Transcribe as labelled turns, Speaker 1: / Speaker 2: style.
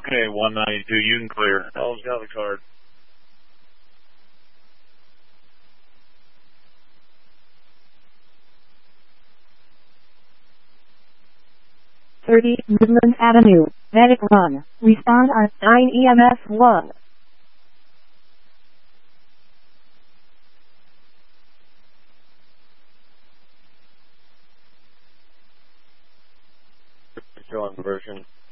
Speaker 1: Okay, 192, you can clear.
Speaker 2: Ellen's got the card.
Speaker 3: Midland Avenue, Medic Run. Respond on 9 EMS 1.
Speaker 2: Still on conversion.